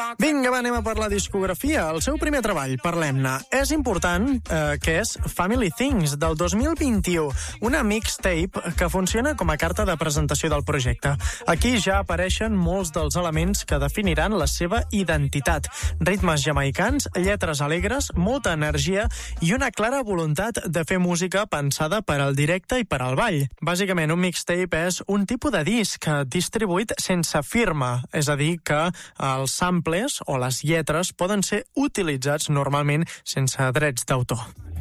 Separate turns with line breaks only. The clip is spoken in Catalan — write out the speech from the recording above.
Vinga, va, anem a parlar discografia. El seu primer treball, parlem-ne. És important, que és Family Things, del 2021, una mixtape que funciona com a carta de presentació del projecte. Aquí ja apareixen molts dels elements que definiran la seva identitat. Ritmes jamaicans, lletres alegres, molta energia i una clara voluntat de fer música pensada per al directe i per al ball. Bàsicament, un mixtape és un tipus de disc distribuït sense firma, és a dir, que els samples o les lletres poden ser utilitzats normalment sense drets d'autor.